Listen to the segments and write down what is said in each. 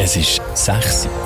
Es ist 6 Uhr.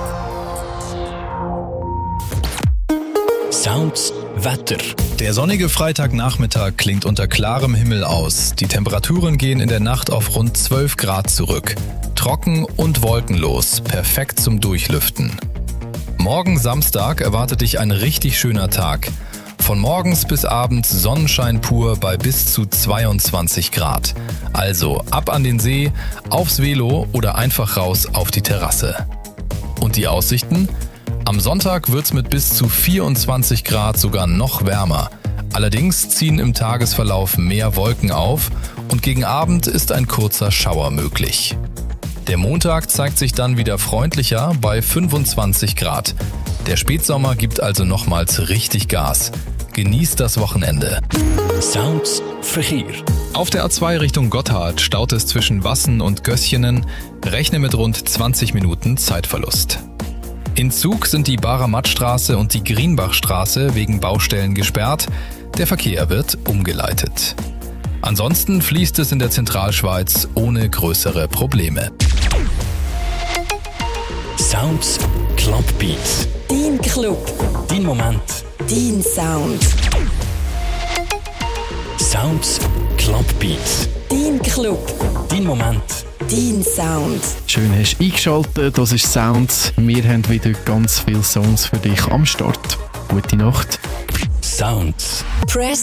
Sounds Wetter. Der sonnige Freitagnachmittag klingt unter klarem Himmel aus. Die Temperaturen gehen in der Nacht auf rund 12 Grad zurück. Trocken und wolkenlos, perfekt zum Durchlüften. Morgen Samstag erwartet dich ein richtig schöner Tag. Von morgens bis abends Sonnenschein pur bei bis zu 22 Grad. Also ab an den See, aufs Velo oder einfach raus auf die Terrasse. Und die Aussichten? Am Sonntag wird's mit bis zu 24 Grad sogar noch wärmer. Allerdings ziehen im Tagesverlauf mehr Wolken auf und gegen Abend ist ein kurzer Schauer möglich. Der Montag zeigt sich dann wieder freundlicher bei 25 Grad. Der Spätsommer gibt also nochmals richtig Gas. Genießt das Wochenende. Sounds Verkehr. Auf der A2 Richtung Gotthard staut es zwischen Wassen und Gößchenen. Rechne mit rund 20 Minuten Zeitverlust. In Zug sind die Barer-Matt-Straße und die Grienbachstraße wegen Baustellen gesperrt. Der Verkehr wird umgeleitet. Ansonsten fließt es in der Zentralschweiz ohne größere Probleme. Sounds Clubbeats. Dein Club. Dein Moment. Dein Sound. Sounds Clubbeats. Dein Club. Dein Moment. Dein Sound. Schön hast du eingeschaltet, das ist Sounds. Wir haben wieder ganz viele Songs für dich am Start. Gute Nacht. Sounds. Press